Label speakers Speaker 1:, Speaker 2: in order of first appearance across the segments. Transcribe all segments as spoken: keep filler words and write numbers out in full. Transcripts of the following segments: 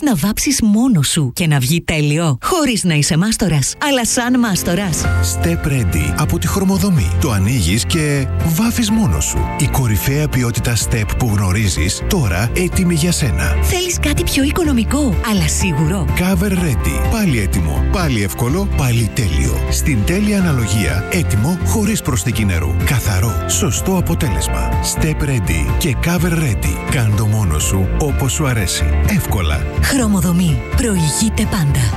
Speaker 1: να βάψεις μόνος σου και να βγει τέλειο, χωρίς να είσαι μάστορας, αλλά σαν μάστορας.
Speaker 2: Step Ready από τη Χρωμοδομή. Το ανοίγεις και βάφεις μόνος σου. Η κορυφαία ποιότητα Step που γνωρίζεις, τώρα έτοιμη για σένα.
Speaker 1: Θέλεις κάτι πιο οικονομικό, αλλά σίγουρο.
Speaker 2: Cover Ready. Πάλι έτοιμο, πάλι εύκολο, πάλι τέλειο. Στην τέλεια αναλογία, έτοιμο χωρίς προσθήκη νερού. Καθαρό, σωστό αποτέλεσμα. Step Ready και Cover Ready. Κάν' το μόνος σου όπως σου αρέσει. Εύκολα.
Speaker 1: Χρωμοδομή. Προηγείται πάντα.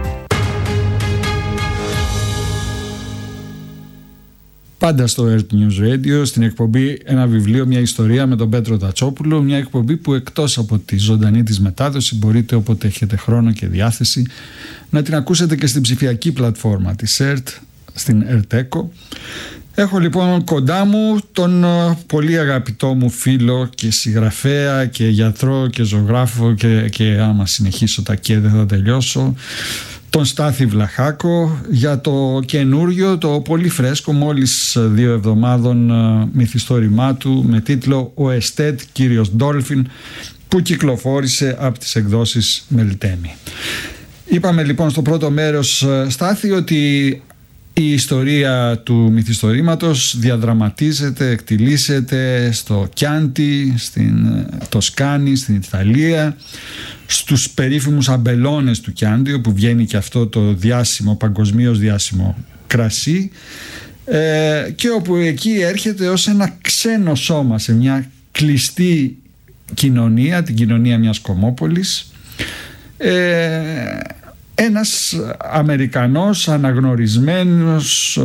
Speaker 3: Πάντα στο Earth News Radio, στην εκπομπή Ένα βιβλίο, μια ιστορία με τον Πέτρο Τατσόπουλο. Μια εκπομπή που εκτός από τη ζωντανή της μετάδοση μπορείτε όποτε έχετε χρόνο και διάθεση να την ακούσετε και στην ψηφιακή πλατφόρμα της ΕΡΤ, στην ΕΡΤΕΚΟ. Έχω λοιπόν κοντά μου τον πολύ αγαπητό μου φίλο και συγγραφέα και γιατρό και ζωγράφο και, και άμα συνεχίσω τα και δεν θα τελειώσω, τον Στάθη Βλαχάκο, για το καινούριο, το πολύ φρέσκο, μόλις δύο εβδομάδων μυθιστόρημά του με τίτλο «Ο Εστέτ κύριος Ντόλφιν», που κυκλοφόρησε από τις εκδόσεις Μελτέμι. Είπαμε λοιπόν στο πρώτο μέρος, Στάθη, ότι η ιστορία του μυθιστορήματος διαδραματίζεται, εκτιλήσεται στο Κιάντι, στην Τοσκάνη, στην Ιταλία, στους περίφημους αμπελώνες του Κιάντι, όπου βγαίνει και αυτό το διάσημο, παγκοσμίως διάσημο κρασί, ε, και όπου εκεί έρχεται ως ένα ξένο σώμα σε μια κλειστή κοινωνία, την κοινωνία μιας κομμόπολης, ε, ένας Αμερικανός αναγνωρισμένος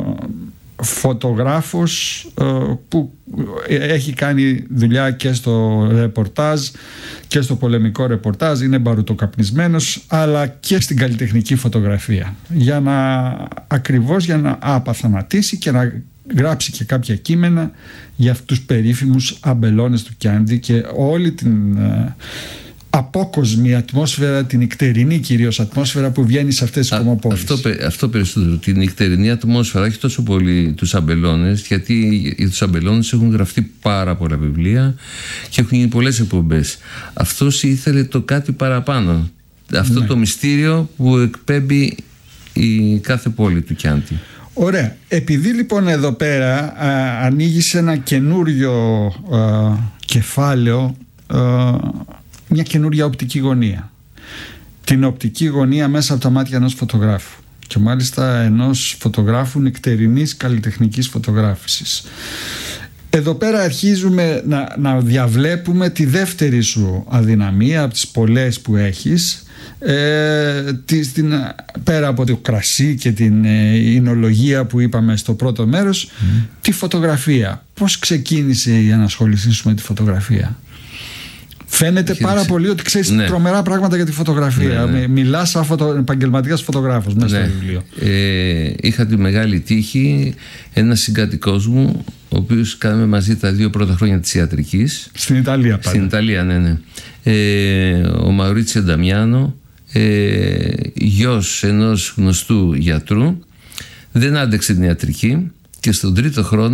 Speaker 3: φωτογράφος που έχει κάνει δουλειά και στο ρεπορτάζ και στο πολεμικό ρεπορτάζ, είναι μπαρουτοκαπνισμένος, αλλά και στην καλλιτεχνική φωτογραφία, για να ακριβώς για να απαθανατήσει και να γράψει και κάποια κείμενα για αυτούς τους περίφημους αμπελώνες του Κιάντι και όλη την απόκοσμη ατμόσφαιρα, την νυχτερινή κυρίως ατμόσφαιρα που βγαίνει σε αυτές τις κομμοπόλεις.
Speaker 4: Αυτό, αυτό περισσότερο, την νυχτερινή ατμόσφαιρα, όχι τόσο πολύ τους αμπελώνες, γιατί για τους αμπελώνες έχουν γραφτεί πάρα πολλά βιβλία και έχουν γίνει πολλές εκπομπές. Αυτός ήθελε το κάτι παραπάνω, αυτό ναι. το μυστήριο που εκπέμπει η κάθε πόλη του Κιάντι.
Speaker 3: Ωραία. Επειδή λοιπόν εδώ πέρα α, ανοίγεις ένα καινούριο α, κεφάλαιο, α, μια καινούρια οπτική γωνία, την οπτική γωνία μέσα από τα μάτια ενός φωτογράφου, και μάλιστα ενός φωτογράφου νεκτερινής καλλιτεχνικής φωτογράφησης. Εδώ πέρα αρχίζουμε να, να διαβλέπουμε τη δεύτερη σου αδυναμία από τις πολλές που έχεις, ε, τη, την, πέρα από το κρασί και την ε, εινολογία που είπαμε στο πρώτο μέρος, mm. τη φωτογραφία. Πώς ξεκίνησε η ανασχόλησή σου με τη φωτογραφία? Φαίνεται Έχει πάρα πολύ ότι ξέρεις ναι. τρομερά πράγματα για τη φωτογραφία. Ναι, ναι. Μιλάς σαν φωτο... επαγγελματίας φωτογράφος μέσα ναι. στο βιβλίο.
Speaker 4: Ε, είχα τη μεγάλη τύχη, ένας συγκατοικός μου, ο οποίος κάναμε μαζί τα δύο πρώτα χρόνια της ιατρικής.
Speaker 3: Στην Ιταλία πάντα.
Speaker 4: Στην Ιταλία, ναι, ναι. Ε, ο Μαουρίτσιο Νταμιάνο, ε, γιος ενός γνωστού γιατρού, δεν άντεξε την ιατρική και στον τρίτο χρόνο